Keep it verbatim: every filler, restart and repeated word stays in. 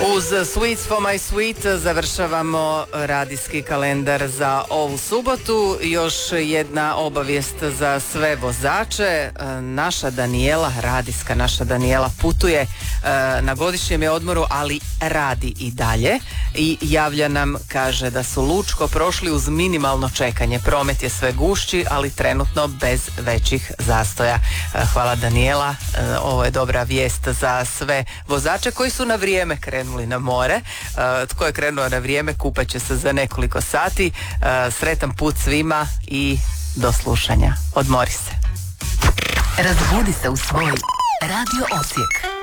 Uz Sweets for my sweet završavamo radijski kalendar za ovu subotu. Još jedna obavijest za sve vozače. Naša Danijela, radijska naša Danijela putuje na godišnjem je odmoru, ali radi i dalje i javlja nam, kaže da su Lučko prošli uz minimalno čekanje. Promet je sve gušći, ali trenutno bez većih zastoja. Hvala Danijela, ovo je dobra vijest za sve vozače koji su na vrijeme krenuli na more. Tko je krenuo na vrijeme kupat će se za nekoliko sati. Sretan put svima i do slušanja. Odmori se. Razbudi se u svoj Radio Osijek.